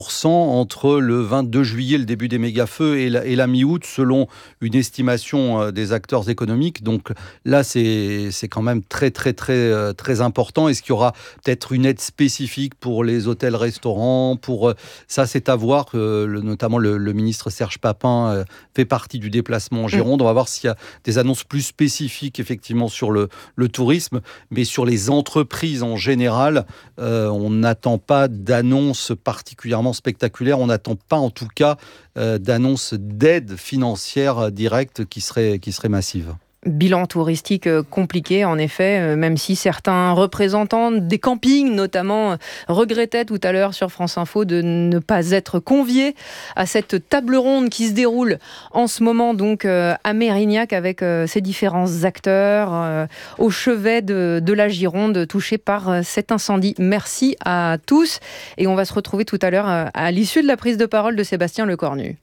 entre le 22 juillet, le début des méga-feux, et la mi-août, selon une estimation des acteurs économiques. Donc là, c'est quand même très important. Est-ce qu'il y aura peut-être une aide spécifique pour les hôtels-restaurants ça, c'est à voir. Notamment, le ministre Serge Papin fait partie du déplacement en Gironde. On va voir s'il y a des annonces plus spécifiques, effectivement, sur le tourisme. Mais sur les entreprises en général, on n'attend pas d'annonces particulièrement spectaculaire. On n'attend pas, en tout cas, d'annonce d'aide financière directe qui serait massive. Bilan touristique compliqué, en effet, même si certains représentants des campings, notamment, regrettaient tout à l'heure sur France Info de ne pas être conviés à cette table ronde qui se déroule en ce moment donc à Mérignac avec ces différents acteurs au chevet de la Gironde touchée par cet incendie. Merci à tous et on va se retrouver tout à l'heure à l'issue de la prise de parole de Sébastien Lecornu.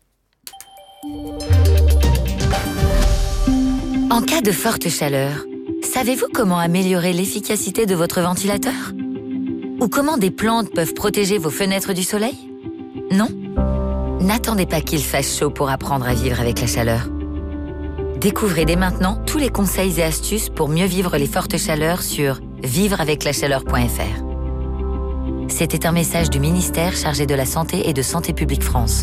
En cas de forte chaleur, savez-vous comment améliorer l'efficacité de votre ventilateur ? Ou comment des plantes peuvent protéger vos fenêtres du soleil ? Non ? N'attendez pas qu'il fasse chaud pour apprendre à vivre avec la chaleur. Découvrez dès maintenant tous les conseils et astuces pour mieux vivre les fortes chaleurs sur vivreaveclachaleur.fr. C'était un message du ministère chargé de la Santé et de Santé publique France.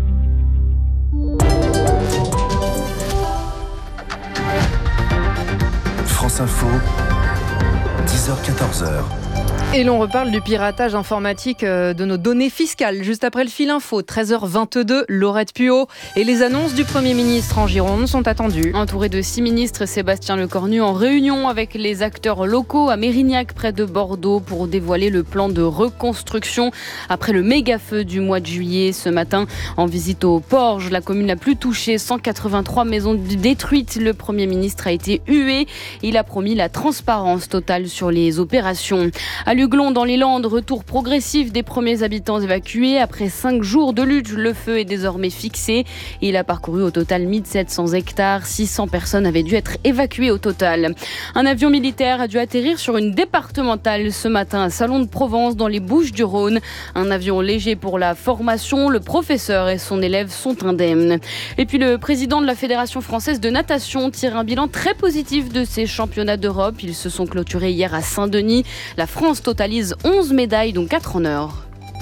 France Info, 10h-14h. Et l'on reparle du piratage informatique de nos données fiscales. Juste après le fil info, 13h22, Laurette Puot. Et les annonces du Premier ministre en Gironde sont attendues. Entouré de 6 ministres, Sébastien Lecornu en réunion avec les acteurs locaux à Mérignac, près de Bordeaux, pour dévoiler le plan de reconstruction après le méga-feu du mois de juillet. Ce matin, en visite au Porge, la commune la plus touchée, 183 maisons détruites. Le Premier ministre a été hué. Il a promis la transparence totale sur les opérations. À Luglon, dans les Landes, retour progressif des premiers habitants évacués. Après 5 jours de lutte, le feu est désormais fixé. Il a parcouru au total 1700 hectares. 600 personnes avaient dû être évacuées au total. Un avion militaire a dû atterrir sur une départementale ce matin à Salon de Provence, dans les Bouches-du-Rhône. Un avion léger pour la formation. Le professeur et son élève sont indemnes. Et puis le président de la Fédération française de natation tire un bilan très positif de ces championnats d'Europe. Ils se sont clôturés hier à Saint-Denis. La France totalise 11 médailles, dont 4 en or.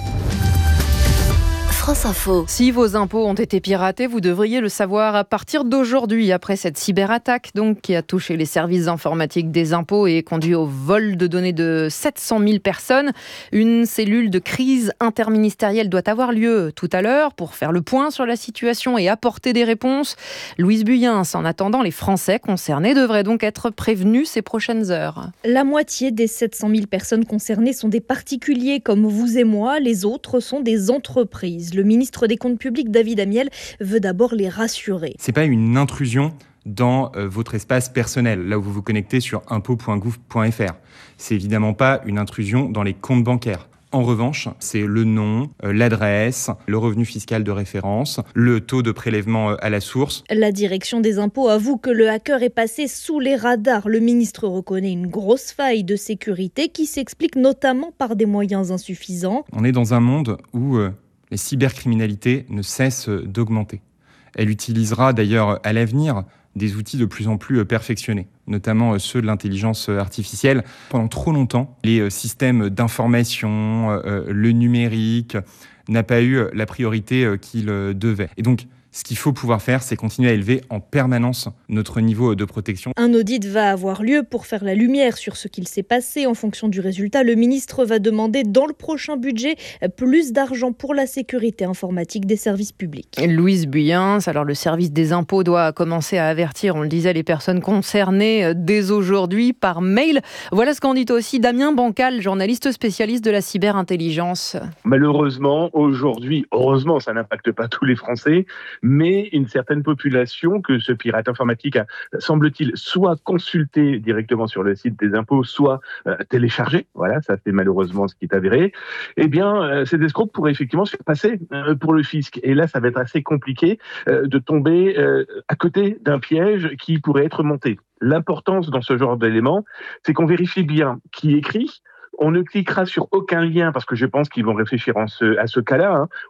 France Info. Si vos impôts ont été piratés, vous devriez le savoir à partir d'aujourd'hui, après cette cyberattaque donc, qui a touché les services informatiques des impôts et conduit au vol de données de 700 000 personnes. Une cellule de crise interministérielle doit avoir lieu tout à l'heure pour faire le point sur la situation et apporter des réponses. Louise Buyens, en attendant, les Français concernés devraient donc être prévenus ces prochaines heures. La moitié des 700 000 personnes concernées sont des particuliers comme vous et moi. Les autres sont des entreprises. Le ministre des Comptes publics, David Amiel, veut d'abord les rassurer. C'est pas une intrusion dans votre espace personnel, là où vous vous connectez sur impôts.gouv.fr. C'est évidemment pas une intrusion dans les comptes bancaires. En revanche, c'est le nom, l'adresse, le revenu fiscal de référence, le taux de prélèvement à la source. La direction des impôts avoue que le hacker est passé sous les radars. Le ministre reconnaît une grosse faille de sécurité qui s'explique notamment par des moyens insuffisants. On est dans un monde où la cybercriminalité ne cesse d'augmenter. Elle utilisera d'ailleurs à l'avenir des outils de plus en plus perfectionnés, notamment ceux de l'intelligence artificielle. Pendant trop longtemps, les systèmes d'information, le numérique, n'a pas eu la priorité qu'il devait. Et donc, ce qu'il faut pouvoir faire, c'est continuer à élever en permanence notre niveau de protection. Un audit va avoir lieu pour faire la lumière sur ce qu'il s'est passé. En fonction du résultat, le ministre va demander dans le prochain budget plus d'argent pour la sécurité informatique des services publics. Louise Buyens, alors le service des impôts doit commencer à avertir, on le disait, les personnes concernées dès aujourd'hui par mail. Voilà ce qu'en dit aussi Damien Bancal, journaliste spécialiste de la cyberintelligence. Malheureusement, aujourd'hui, heureusement, ça n'impacte pas tous les Français, mais une certaine population que ce pirate informatique a, semble-t-il, soit consulté directement sur le site des impôts, soit téléchargé. Voilà, ça c'est malheureusement ce qui est avéré. Eh bien, ces escrocs pourraient effectivement se faire passer pour le fisc. Et là, ça va être assez compliqué de tomber à côté d'un piège qui pourrait être monté. L'importance dans ce genre d'éléments, c'est qu'on vérifie bien qui écrit. On ne cliquera sur aucun lien parce que je pense qu'ils vont réfléchir à ce cas-là,